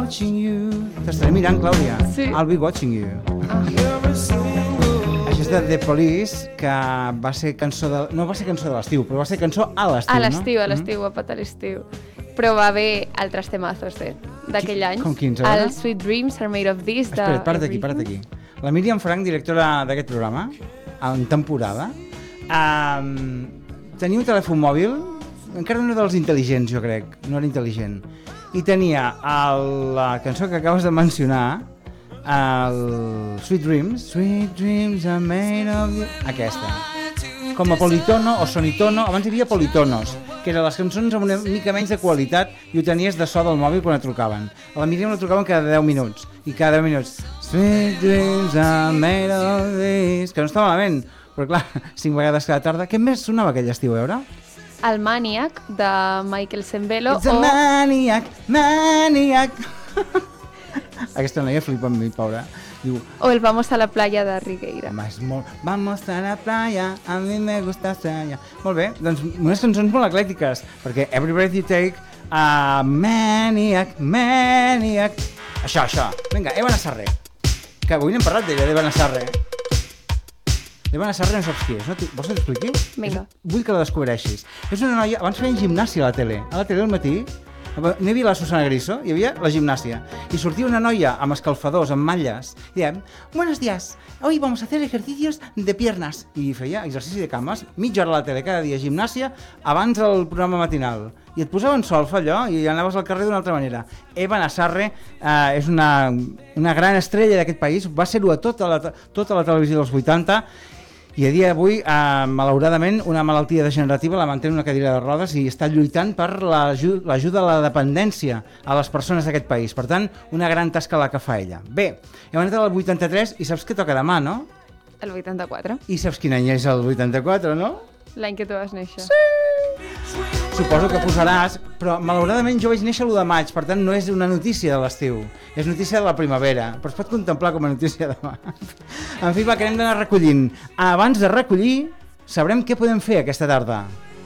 watching you. T'estaré mirant, Clàudia. Sí. I'll be watching you. Això és de The Police, que va ser cançó de... No va ser cançó de l'estiu, però va ser cançó a l'estiu, A l'estiu, a petar l'estiu. Però va haver altres temazos d'aquell any. Com quins, El Sweet Dreams Are Made of This. Espera't, para't aquí. La Míriam Frank, directora d'aquest programa, en temporada, tenia un telèfon mòbil, encara no dels intel·ligents, jo crec, no era intel·ligent, i tenia la cançó que acabes de mencionar, el Sweet Dreams are made of you, aquesta, com a politono o sonitono, abans hi havia politonos, que eren les cançons amb una mica menys de qualitat i ho tenies de so del mòbil quan et trucaven. A la Míriam la trucaven cada 10 minuts, i cada 10 minuts, Sweet Dreams are made of this, que no està malament, però clar, 5 vegades cada tarda. Què més sonava aquell estiu, a veure? El Maniac, de Michael Sembello. It's a maniac. Aquesta noia flipa amb mi, pobra. Diu, O el Vamos a la playa de Rigueira. Vamos a la playa, a mi me gusta playa. Molt bé, doncs unes cançons molt eclèctiques, perquè Every Breath You Take, Maniac. Això. Vinga, Eva Nassarre. Que avui n'hem parlat d'ella, d'Eva Nassarre. Eva Nassarre no saps qui és, no? Vols que t'expliqui? Vinga. Vull que la descobreixis. És una noia... Abans feien gimnàsia a la tele. A la tele al matí no hi havia la Susana Griso, hi havia la gimnàsia. I sortia una noia amb escalfadors, amb malles, i dèiem, buenos días, hoy vamos a hacer ejercicios de piernas. I feia exercici de cames, mitja hora a la tele, cada dia gimnàsia, abans del programa matinal. I et posaven solfa allò i anaves al carrer d'una altra manera. Eva Nassarre és una gran estrella d'aquest país, va ser-ho a tota la televisió dels 80, i a dia d'avui, malauradament, una malaltia degenerativa la manté en una cadira de rodes i està lluitant per l'ajuda a la dependència a les persones d'aquest país. Per tant, una gran tasca la que fa ella. Bé, hem anat al 83 i saps què toca demà, no? El 84. I saps quin any és el 84, no? L'any que tu vas néixer. Sí! Suposo que posaràs, però malauradament jo vaig néixer l'1 de maig, per tant no és una notícia de l'estiu, és notícia de la primavera, però es pot contemplar com a notícia demà. En fi, va, que hem d'anar recollint. Abans de recollir, sabrem què podem fer aquesta tarda.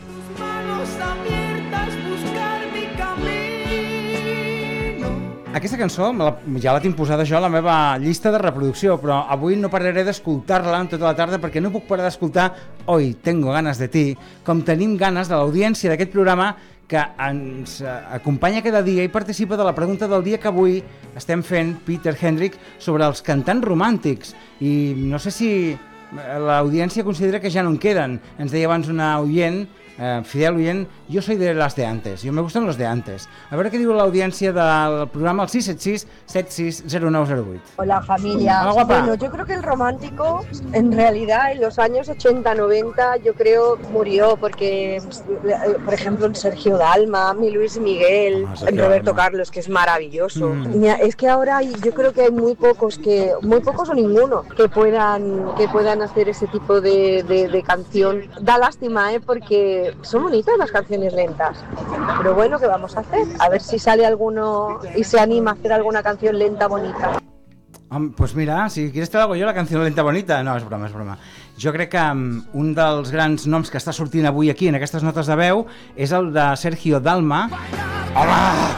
Aquesta cançó ja la tinc posada jo a la meva llista de reproducció, però avui no pararé d'escoltar-la en tota la tarda perquè no puc parar d'escoltar Hoy tengo ganas de ti, com tenim ganes de l'audiència d'aquest programa que ens acompanya cada dia i participa de la pregunta del dia que avui estem fent, Peter Hendrick, sobre els cantants romàntics. I no sé si l'audiència considera que ja no en queden. Ens deia abans una oient, fidel oient, yo soy de las de antes, yo me gustan los de antes. A ver qué digo la audiencia del programa al 676-760908. Hola familia. Hola, guapa. Bueno, yo creo que el romántico en realidad en los años 80-90 yo creo murió porque, por ejemplo, en Sergio Dalma, mi Luis Miguel, en Roberto Carlos, que es maravilloso. Es que ahora yo creo que hay muy pocos o ninguno que puedan hacer ese tipo de canción. Da lástima, porque son bonitas las canciones lentas, pero bueno, ¿qué vamos a hacer? A ver si sale alguno y se anima a hacer alguna canción lenta bonita. Pues mira, si quieres te hago yo la canción lenta bonita. No, és broma. Jo crec que un dels grans noms que està sortint avui aquí en aquestes notes de veu és el de Sergio Dalma. Hola!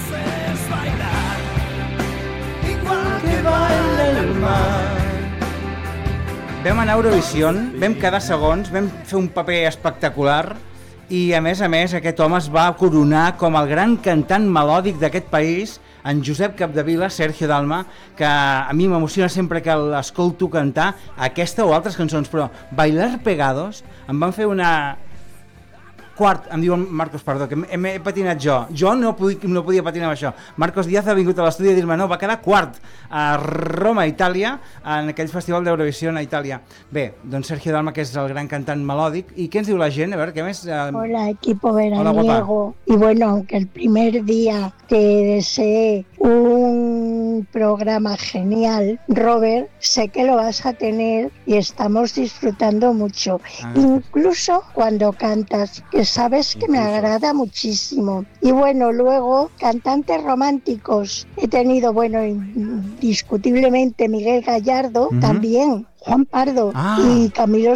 Vam anar a Eurovision, vam quedar segons, vam fer un paper espectacular i a més aquest home es va coronar com el gran cantant melòdic d'aquest país, en Josep Capdevila, Sergio Dalma, que a mi m'emociona sempre que l'escolto cantar aquesta o altres cançons, però Bailar Pegados em van fer una... em diuen Marcos, perdó, que he patinat jo no podia patinar amb això. Marcos Díaz ha vingut a l'estudi a dir-me no, va quedar quart a Roma, Itàlia, en aquell festival d'Eurovisió a Itàlia. Bé, doncs Sergio Dalma, que és el gran cantant melòdic. I què ens diu la gent? A veure, què més? Hola, equipo veraniego. Y bueno, aunque el primer día te deseé un programa genial, Robert, sé que lo vas a tener y estamos disfrutando mucho. Incluso cuando cantas, que sabes que me agrada muchísimo. Y bueno, luego, cantantes románticos. He tenido, bueno, indiscutiblemente Miguel Gallardo, también, Juan Pardo y Camilo